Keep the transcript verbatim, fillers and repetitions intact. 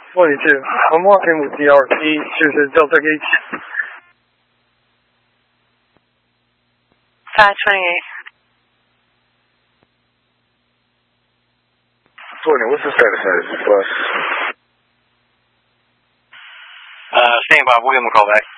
forty-two. I'm walking with the R P, choose Delta Gate. five twenty-eight. twenty, what's the status of this bus? Uh, stand by, we'll give him a call back.